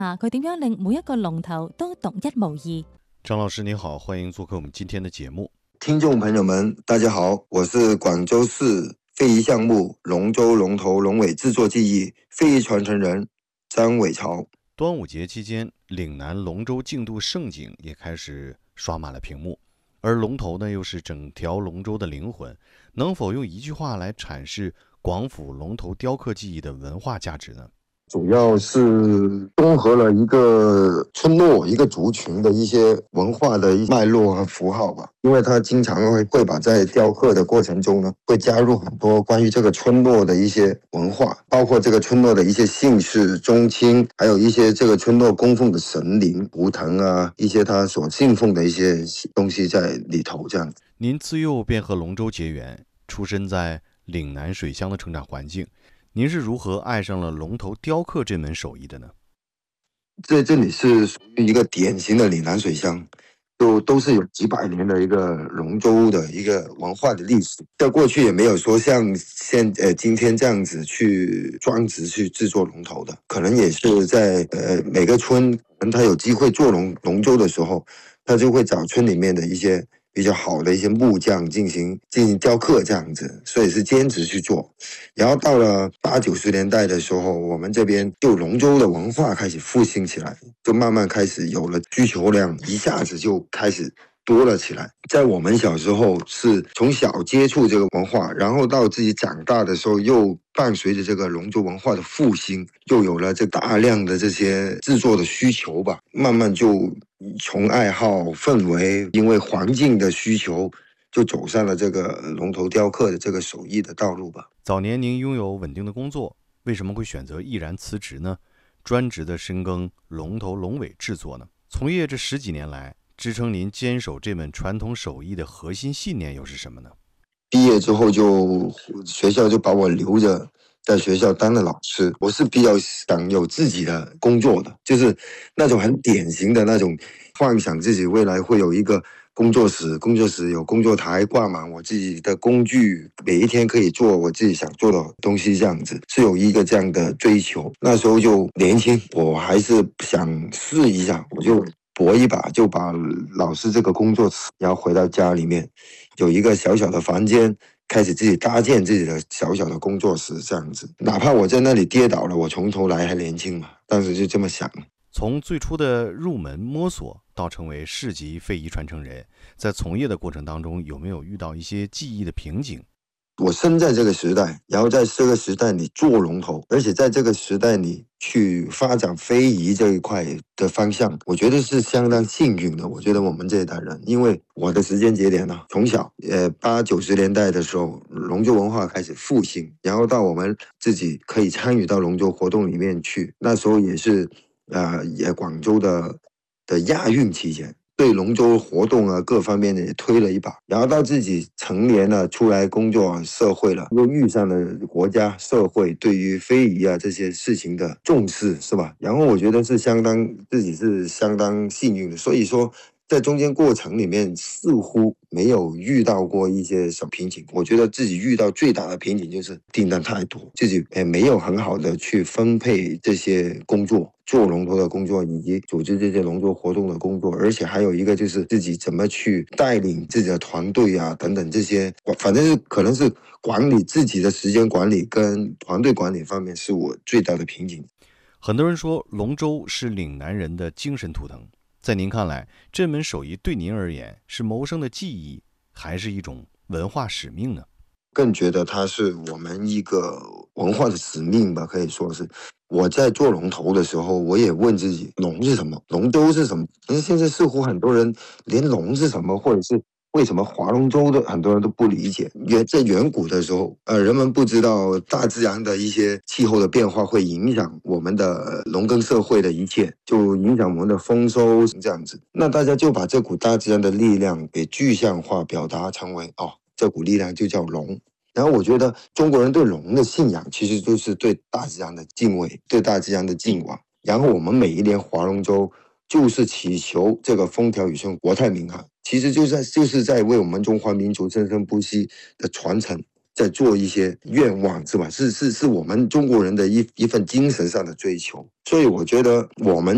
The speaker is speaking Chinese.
佢點樣令每一個龍頭都獨一無二？ 张老师您好，欢迎做客我们今天的节目。 听众朋友们，大家好，我是广州市非遗项目龙舟龙头龙尾制作技艺非遗传承人张伟朝。 端午节期间，岭南龙舟竞渡盛景也开始刷满了屏幕，而龙头呢又是整条龙舟的灵魂，能否用一句话来阐释广府龙头雕刻技艺的文化价值呢？ 主要是综合了一个村落、一个族群的一些文化的脉络和符号吧。因为它经常会把在雕刻的过程中呢，会加入很多关于这个村落的一些文化，包括这个村落的一些姓氏、宗亲，还有一些这个村落供奉的神灵、图腾啊，一些他所信奉的一些东西在里头。这样， 您自幼便和龙舟结缘，出身在岭南水乡的成长环境。您是如何爱上了龙头雕刻这门手艺的呢？ 这里是属于一个典型的岭南水乡，都是有几百年的一个龙舟的一个文化的历史。在过去也没有说像今天这样子去专职去制作龙头的，可能也是在每个村，可能他有机会做龙舟的时候，他就会找村里面的一些比较好的一些木匠进行雕刻这样子，所以是兼职去做。然后到了80、90年代的时候，我们这边就龙舟的文化开始复兴起来，就慢慢开始有了需求量，一下子就开始多了起来。在我们小时候是从小接触这个文化，然后到自己长大的时候，又伴随着这个龙舟文化的复兴，又有了这大量的这些制作的需求吧，慢慢就从爱好氛围，因为环境的需求，就走上了这个龙头雕刻的这个手艺的道路吧。 早年您拥有稳定的工作，为什么会选择毅然辞职呢？专职的深耕龙头龙尾制作呢？从业这10几年来，支撑您坚守这门传统手艺的核心信念又是什么呢？ 毕业之后学校就把我留着，在学校当了老师。我是比较想有自己的工作的，就是那种很典型的那种幻想自己未来会有一个工作室有工作台挂满我自己的工具，每一天可以做我自己想做的东西，这样子是有一个这样的追求。那时候就年轻，我还是想试一下，我就搏一把，就把老师这个工作辞，然后回到家里面有一个小小的房间，开始自己搭建自己的小小的工作室，这样子。哪怕我在那里跌倒了，我从头来，还年轻嘛，当时就这么想。 从最初的入门摸索到成为市级非遗传承人，在从业的过程当中，有没有遇到一些技艺的瓶颈？ 我生在这个时代，然后在这个时代里做龙头，而且在这个时代里去发展非遗这一块的方向，我觉得是相当幸运的。我觉得我们这一代人，因为我的时间节点呢，从小80、90年代的时候，龙舟文化开始复兴，然后到我们自己可以参与到龙舟活动里面去，那时候也是广州的亚运期间。对龙舟活动啊各方面的也推了一把，然后到自己成年了，出来工作社会了，又遇上了国家社会对于非遗啊这些事情的重视，是吧？然后我觉得自己是相当幸运的，所以说在中间过程里面似乎没有遇到过一些什么瓶颈。我觉得自己遇到最大的瓶颈就是订单太多，自己也没有很好的去分配这些工作，做龙头的工作以及组织这些龙舟活动的工作，而且还有一个就是自己怎么去带领自己的团队啊等等这些，反正是可能是管理自己的时间管理跟团队管理方面是我最大的瓶颈。 很多人说龙舟是岭南人的精神图腾，在您看来，这门手艺对您而言是谋生的技艺，还是一种文化使命呢？ 更觉得它是我们一个文化的使命吧，可以说是。我在做龙头的时候，我也问自己，龙是什么？龙舟是什么？但是现在似乎很多人连龙是什么，或者是为什么划龙舟的很多人都不理解。在远古的时候，人们不知道大自然的一些气候的变化会影响我们的农耕社会的一切，就影响我们的丰收这样子。那大家就把这股大自然的力量给具象化，表达成为这股力量就叫龙。然后我觉得中国人对龙的信仰其实就是对大自然的敬畏，对大自然的敬仰。然后我们每一年划龙舟就是祈求这个风调雨顺、国泰民安，其实就是在为我们中华民族生生不息的传承在做一些愿望，是吧？是我们中国人的一份精神上的追求。所以我觉得我们